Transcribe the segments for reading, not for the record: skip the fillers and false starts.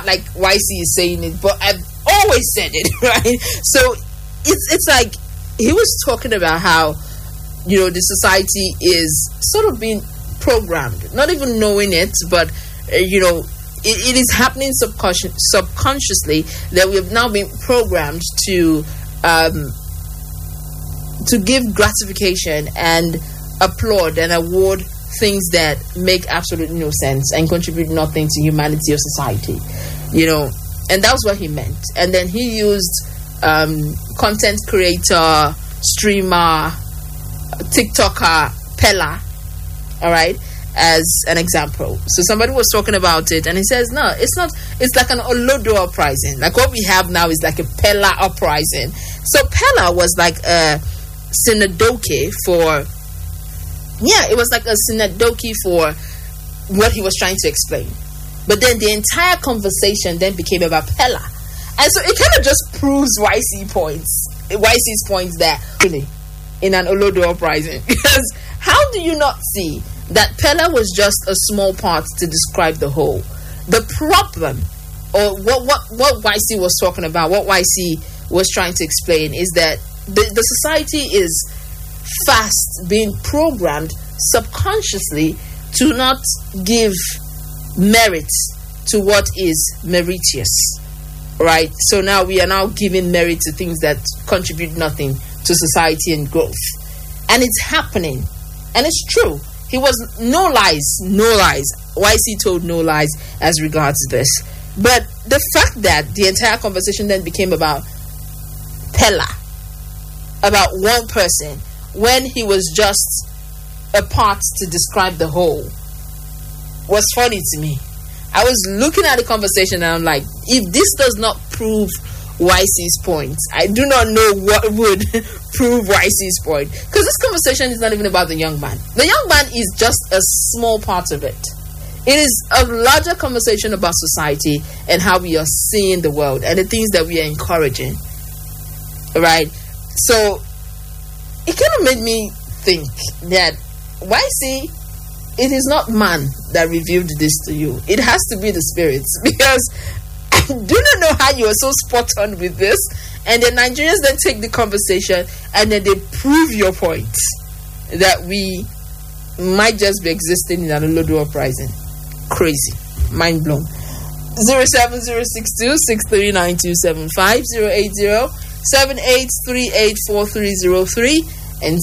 part like YC is saying it, but I've always said it, right? So it's like he was talking about how, you know, the society is sort of being programmed, not even knowing it, but you know, it is happening subconsciously, that we have now been programmed to give gratification and applaud and award things that make absolutely no sense and contribute nothing to humanity or society, you know. And that was what he meant. And then he used content creator, streamer, TikToker, Pella, all right, as an example. So somebody was talking about it, and he says, no, it's not. It's like an Olodo uprising. Like what we have now is like a Pella uprising. So Pella was like a synodoke for, it was like a synodoke for what he was trying to explain. But then the entire conversation then became about Pella. And so it kind of just proves YC's points that really in an Olodo uprising. Because how do you not see that Pella was just a small part to describe the whole? The problem, or what YC was talking about, what YC was trying to explain, is that the society is fast being programmed subconsciously to not give merit to what is meritorious, right? So now we are now giving merit to things that contribute nothing to society and growth, and it's happening, and it's true. He was no lies. YC told no lies as regards this. But the fact that the entire conversation then became about Pella, about one person, when he was just a part to describe the whole, was funny to me. I was looking at the conversation and I'm like, if this does not prove YC's point, I do not know what would prove YC's point. Because this conversation is not even about the young man. The young man is just a small part of it. It is a larger conversation about society and how we are seeing the world and the things that we are encouraging. Right? So it kind of made me think that YC, it is not man that revealed this to you. It has to be the spirits. Because I do not know how you are so spot on with this. And the Nigerians then take the conversation and then they prove your point that we might just be existing in an Olodo uprising. Crazy. Mind blown. 07062 639275 080-7838-4303 and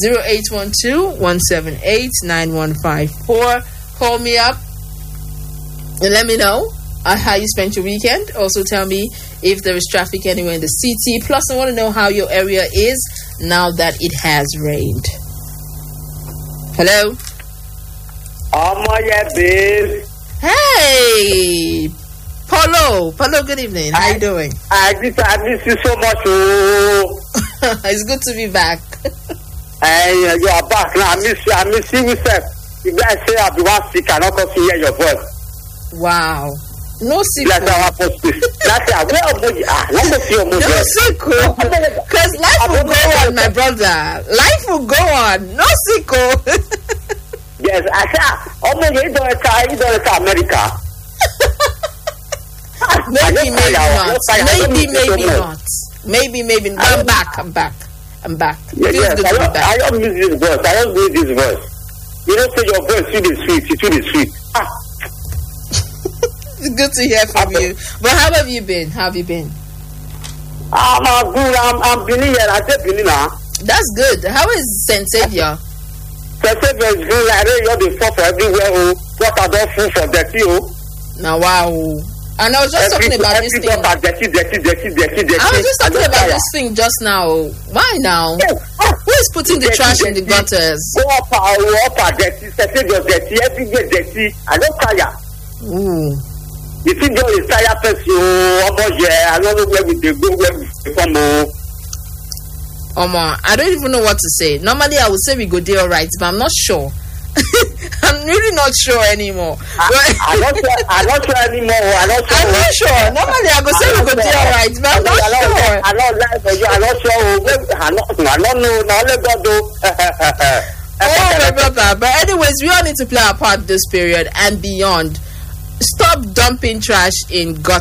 0812-178-9154. Call me up and let me know how you spent your weekend. Also tell me if there is traffic anywhere in the city. Plus I want to know how your area is now that it has rained. Hello. Yeah, babe. Hey, Paulo, good evening. How you doing? I miss you so much. Oh. It's good to be back. You are back now. I miss you. If I say I'll be one sick, I not come to hear your voice. Wow. No sick. Where are you? No sick. Because life will go on, my brother. Life will go on. No sick. Yes, I said, you don't America. Maybe not. I'm back. Yes, I don't miss this voice. You don't say your voice is sweet. It's good to hear from you. But how have you been? I'm good. I'm Benin here. I said Benin now. That's good. How is St. Xavier? St. Xavier is good. I know you're the stuff everywhere. What are those food for dirty? Now, wow. And I was just talking about this thing. Dirty. I was just talking about this thing just now. Why now? Yes. Who is putting the trash in the gutters? Up, dirty. St. Xavier dirty. Everywhere dirty. I don't tire. Ooh. You think you're a tire person? I don't know where we go. Where we come. I don't even know what to say. Normally, I would say we go there all right, but I'm not sure. I'm really not sure anymore. I'm not sure anymore. I'm not sure. Normally, I go say we go there all right, but I'm not sure. I'm not sure. I don't know. Now let God do. My brother. But anyways, we all need to play our part this period and beyond. Stop dumping trash in gutters.